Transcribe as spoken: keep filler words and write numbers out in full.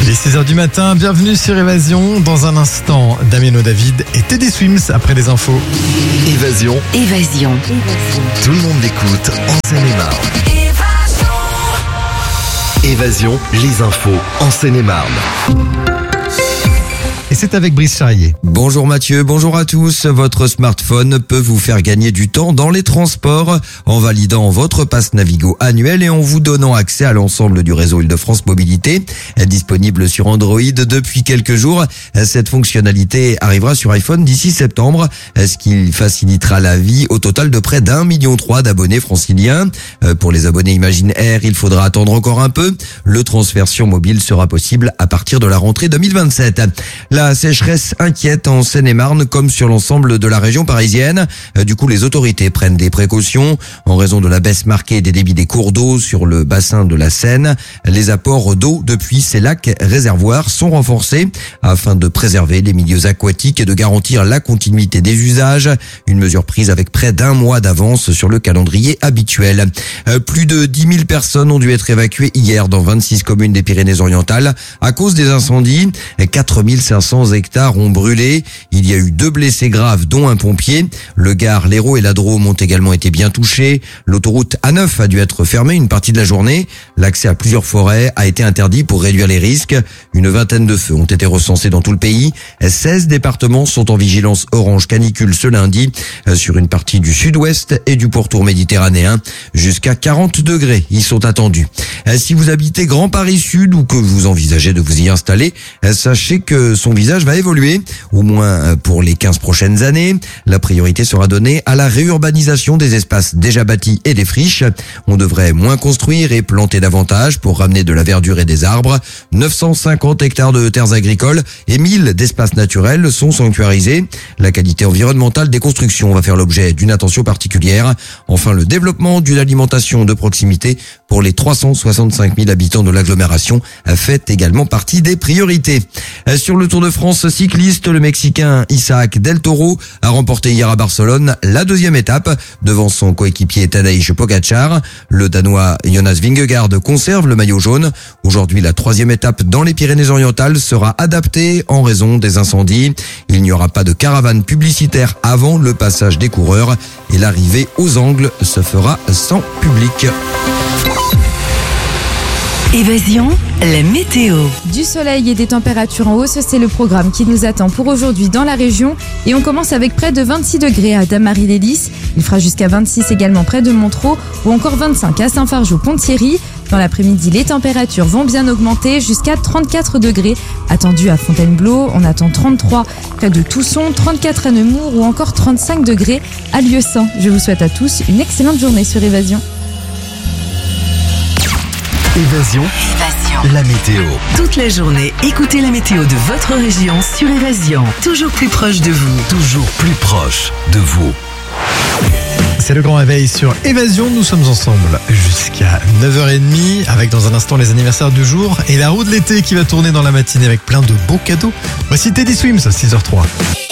Il est six heures du matin, bienvenue sur Évasion. Dans un instant, Damien David et Teddy Swims après les infos. Évasion. Évasion. Tout le monde l'écoute en Seine-et-Marne. Évasion, les infos en Seine-et-Marne. Et c'est avec Brice Charrier. Bonjour Mathieu, bonjour à tous. Votre smartphone peut vous faire gagner du temps dans les transports en validant votre passe Navigo annuel et en vous donnant accès à l'ensemble du réseau Île-de-France Mobilité. Disponible sur Android depuis quelques jours, cette fonctionnalité arrivera sur iPhone d'ici septembre, ce qui facilitera la vie au total de près d'un million trois d'abonnés franciliens. Pour les abonnés Imagine Air, il faudra attendre encore un peu. Le transfert sur mobile sera possible à partir de la rentrée deux mille vingt-sept. La sécheresse inquiète en Seine-et-Marne comme sur l'ensemble de la région parisienne. Du coup, les autorités prennent des précautions en raison de la baisse marquée des débits des cours d'eau sur le bassin de la Seine. Les apports d'eau depuis ces lacs réservoirs sont renforcés afin de préserver les milieux aquatiques et de garantir la continuité des usages. Une mesure prise avec près d'un mois d'avance sur le calendrier habituel. Plus de dix mille personnes ont dû être évacuées hier dans vingt-six communes des Pyrénées-Orientales à cause des incendies. quatre mille cinq cents hectares ont brûlé. Il y a eu deux blessés graves, dont un pompier. Le Gard, l'Hérault et la Drôme ont également été bien touchés. L'autoroute A neuf a dû être fermée une partie de la journée. L'accès à plusieurs forêts a été interdit pour réduire les risques. Une vingtaine de feux ont été recensés dans tout le pays. seize départements sont en vigilance orange canicule ce lundi sur une partie du sud-ouest et du pourtour méditerranéen. Jusqu'à quarante degrés y sont attendus. Si vous habitez Grand Paris Sud ou que vous envisagez de vous y installer, sachez que son visage va évoluer, au moins pour les quinze prochaines années. La priorité sera donnée à la réurbanisation des espaces déjà bâtis et des friches. On devrait moins construire et planter davantage pour ramener de la verdure et des arbres. neuf cent cinquante hectares de terres agricoles et mille d'espaces naturels sont sanctuarisés. La qualité environnementale des constructions va faire l'objet d'une attention particulière. Enfin, le développement d'une alimentation de proximité pour les trois cent soixante-cinq mille habitants de l'agglomération fait également partie des priorités. Sur le Tour de France cycliste, le Mexicain Isaac Del Toro a remporté hier à Barcelone la deuxième étape devant son coéquipier Tadej Pogačar. Le Danois Jonas Vingegaard conserve le maillot jaune. Aujourd'hui, la troisième étape dans les Pyrénées-Orientales sera adaptée en raison des incendies. Il n'y aura pas de caravane publicitaire avant le passage des coureurs et l'arrivée aux angles se fera sans public. Évasion, la météo. Du soleil et des températures en hausse, c'est le programme qui nous attend pour aujourd'hui dans la région. Et on commence avec près de vingt-six degrés à Damary-les-Lys. Il fera jusqu'à vingt-six également près de Montereau ou encore vingt-cinq à Saint-Fargeau-Pont-Thierry. Dans l'après-midi, les températures vont bien augmenter jusqu'à trente-quatre degrés. Attendu à Fontainebleau, on attend trente-trois près de Tousson, trente-quatre à Nemours ou encore trente-cinq degrés à Lieusaint. Je vous souhaite à tous une excellente journée sur Évasion. Évasion, Évasion. la météo. Toute la journée, écoutez la météo de votre région sur Évasion. Toujours plus proche de vous. Toujours plus proche de vous. C'est le grand réveil sur Évasion. Nous sommes ensemble jusqu'à neuf heures trente avec dans un instant les anniversaires du jour et la roue de l'été qui va tourner dans la matinée avec plein de beaux cadeaux. Voici Teddy Swims à six heures zéro trois.